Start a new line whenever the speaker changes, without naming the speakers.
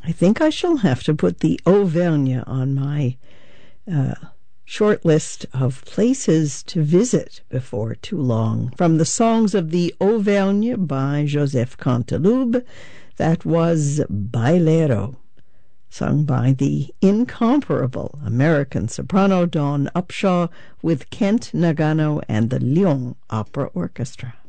I think I shall have to put the Auvergne on my short list of places to visit before too long. From the Songs of the Auvergne by Joseph Canteloube, that was Bailero, sung by the incomparable American soprano Dawn Upshaw with Kent Nagano and the Lyon Opera Orchestra.